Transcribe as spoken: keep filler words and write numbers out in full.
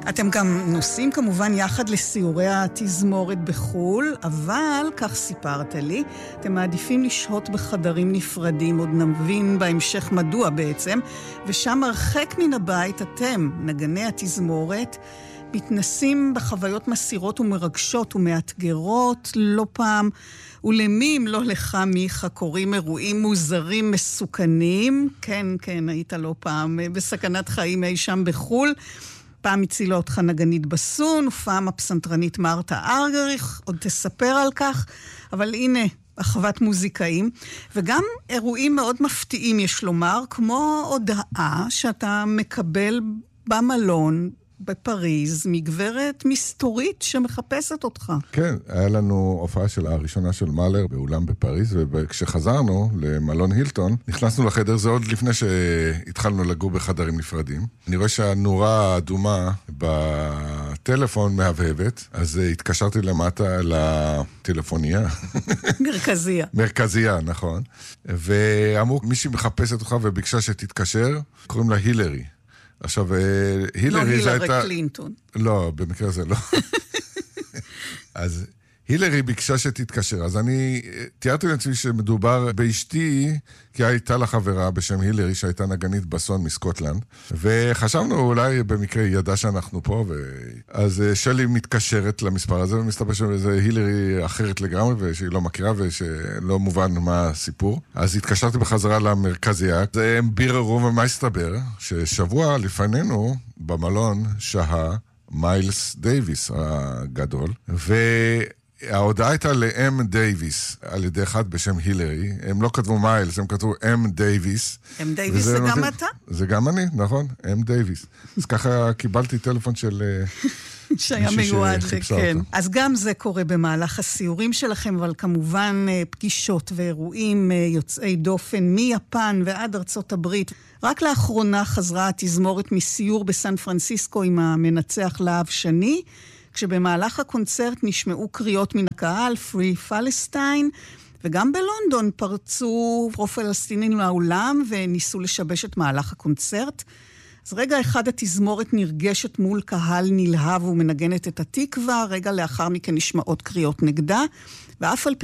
אתם גם נוסעים כמובן יחד לסיורי התזמורת בחול, אבל, כך סיפרת לי, אתם מעדיפים לשהות בחדרים נפרדים, עוד נבין בהמשך מדוע בעצם, ושם הרחק מן הבית אתם, נגני התזמורת, מתנסים בחוויות מסירות ומרגשות ומאתגרות, לא פעם, ולמי אם לא לך מיכה קוראים אירועים מוזרים מסוכנים, כן, כן, היית לא פעם בסכנת חיים אי שם בחול, פעם הצילה אותך נגנית בסון, ופעם הפסנתרנית מרתה ארגריך, עוד תספר על כך, אבל הנה, אחוות מוזיקאים, וגם אירועים מאוד מפתיעים יש לומר, כמו הודעה שאתה מקבל במלון, בפריז, מגברת מסתורית שמחפשת אותך. כן, היה לנו הופעה של הראשונה של מאלר באולם בפריז, וכשחזרנו למלון הילטון, נכנסנו לחדר, זה עוד לפני שהתחלנו לגור בחדרים נפרדים. אני רואה שהנורה האדומה בטלפון מהבהבת, אז התקשרתי למטה לטלפוניה. מרכזייה. מרכזייה, נכון. ואמרו, מישהי מחפשת אותך וביקשה שתתקשר, קוראים לה הילרי. עכשיו, הילרי זה הייתה... לא הילרי קלינטון. לא, במקרה הזה לא. אז הילרי ביקשה שתתקשר. אז אני תיארתי לעצמי שמדובר באשתי, כי הייתה לה חברה בשם הילרי, שהייתה נגנית בסון מסקוטלנד, וחשבנו אולי במקרה ידע שאנחנו פה, ו... אז שלי מתקשרת למספר הזה, ומסתבר שזה הילרי אחרת לגמרי, ושהיא לא מכירה, ושלא מובן מה הסיפור. אז התקשרתי בחזרה למרכזייה, הם ביררו ומה הסתבר, ששבוע לפנינו במלון שהה מיילס דייביס הגדול, ו... ההודעה הייתה לאם דייביס, על ידי אחד בשם הילרי. הם לא כתבו מיילס, הם כתבו אם דייביס. אם דייביס זה גם אתה? זה גם אני, נכון, אם דייביס. אז ככה קיבלתי טלפון של... שהיה מיועד, כן. אז גם זה קורה במהלך הסיורים שלכם, אבל כמובן פגישות ואירועים יוצאי דופן מיפן ועד ארצות הברית. רק לאחרונה חזרה התזמורת מסיור בסן פרנסיסקו עם המנצח להב שני, כשבמהלך הקונצרט נשמעו קריאות מן הקהל, Free Palestine, וגם בלונדון פרצו פרו-פלסטינים לאולם וניסו לשבש את מהלך הקונצרט. אז רגע אחד התזמורת נרגשת מול קהל נלהב ומנגנת את התקווה, רגע לאחר מכן נשמעות קריאות נגדה, ואף על